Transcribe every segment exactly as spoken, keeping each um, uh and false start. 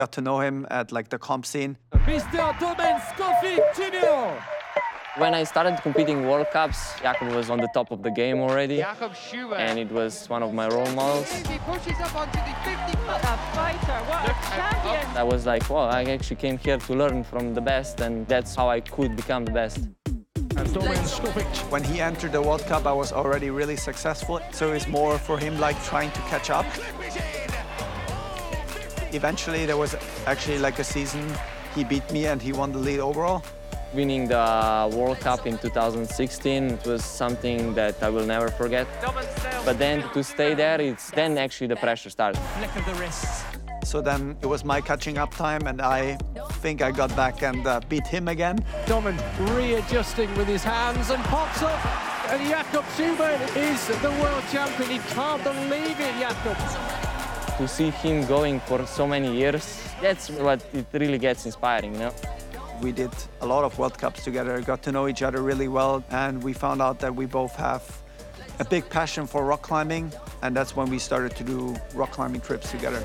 Got to know him at like the comp scene. Mister Domen Scofic Junior When I started competing World Cups, Jakob was on the top of the game already. Jakob Schubert. And it was one of my role models. He pushes up onto the fifty. What a fighter, what a champion. I was like, well, I actually came here to learn from the best, and that's how I could become the best. When he entered the World Cup, I was already really successful. So it's more for him like trying to catch up. Eventually, there was actually like a season he beat me and he won the lead overall. Winning the World Cup in two thousand sixteen was something that I will never forget. But then to stay there, it's then actually the pressure starts. Flick of the wrists. So then it was my catching up time, and I think I got back and uh, beat him again. Domen readjusting with his hands and pops up. And Jakob Schubert is the world champion. He can't believe it, Jakob. To see him going for so many years, that's what it really gets inspiring, you know? We did a lot of World Cups together, got to know each other really well, and we found out that we both have a big passion for rock climbing, and that's when we started to do rock climbing trips together.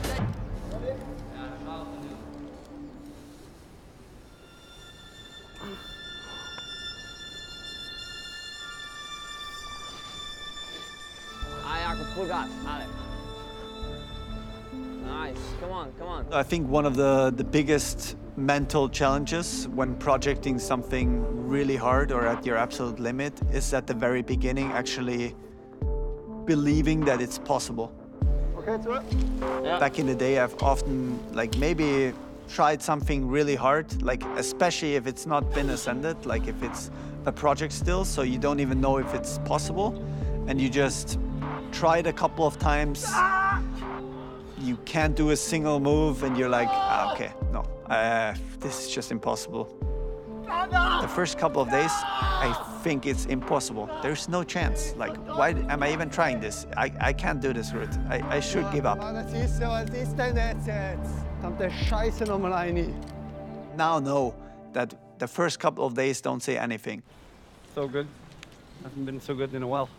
Full gas, Alex. Nice, come on, come on. I think one of the, the biggest mental challenges when projecting something really hard or at your absolute limit is at the very beginning actually believing that it's possible. Okay, to it. Yeah. Back in the day, I've often like maybe tried something really hard, like especially if it's not been ascended, like if it's a project still, so you don't even know if it's possible, and you just tried a couple of times, you can't do a single move, and you're like, ah, okay, no, uh, this is just impossible. The first couple of days, I think it's impossible. There's no chance. Like, why am I even trying this? I, I can't do this route. I, I should give up. Das ist so, was ist denn jetzt jetzt? Kommt der Scheiße nochmal rein. Now know that the first couple of days don't say anything. So good. Hasn't been so good in a while.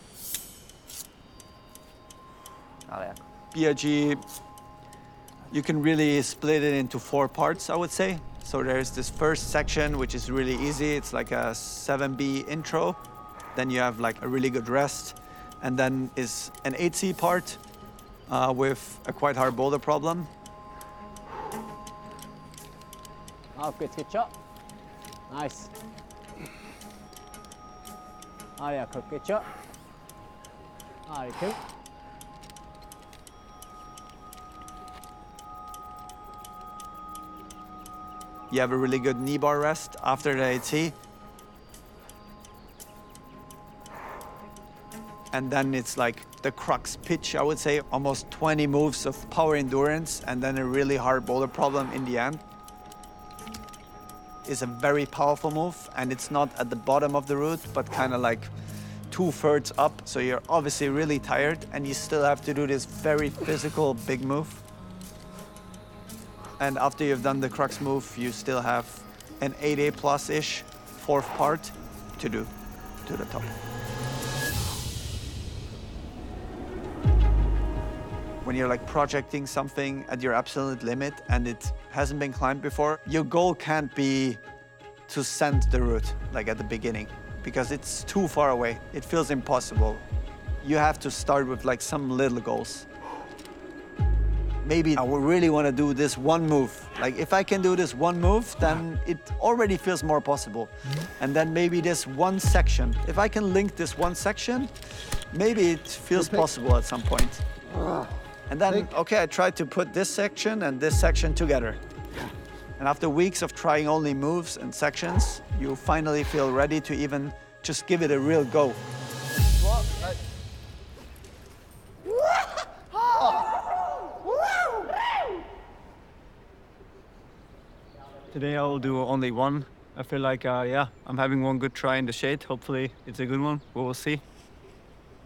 B R G, you can really split it into four parts, I would say. So there's this first section, which is really easy. It's like a seven B intro. Then you have like a really good rest. And then is an eight C part uh, with a quite hard boulder problem. Oh, good, good shot. Nice. Oh yeah, good shot. Oh, you cool. You have a really good knee bar rest after the eight C. And then it's like the crux pitch, I would say, almost twenty moves of power endurance and then a really hard boulder problem in the end. It's a very powerful move, and it's not at the bottom of the route, but kind of like two-thirds up. So you're obviously really tired, and you still have to do this very physical big move. And after you've done the crux move, you still have an eight A plus-ish fourth part to do to the top. When you're like projecting something at your absolute limit and it hasn't been climbed before, your goal can't be to send the route like at the beginning because it's too far away. It feels impossible. You have to start with like some little goals. Maybe I would really want to do this one move. Like if I can do this one move, then it already feels more possible. And then maybe this one section. If I can link this one section, maybe it feels possible at some point. And then, okay, I tried to put this section and this section together. And after weeks of trying only moves and sections, you finally feel ready to even just give it a real go. Today I will do only one. I feel like, uh, yeah, I'm having one good try in the shade. Hopefully it's a good one. We will see.